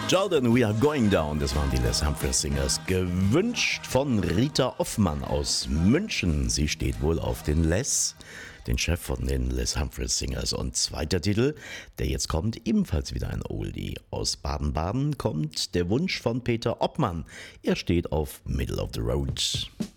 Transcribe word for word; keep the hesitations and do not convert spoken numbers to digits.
Jordan, we are going down. Das waren die Les Humphreys Singers. Gewünscht von Rita Offmann aus München. Sie steht wohl auf den Les, den Chef von den Les Humphreys Singers. Und zweiter Titel, der jetzt kommt, ebenfalls wieder ein Oldie. Aus Baden-Baden kommt der Wunsch von Peter Obmann. Er steht auf Middle of the Road.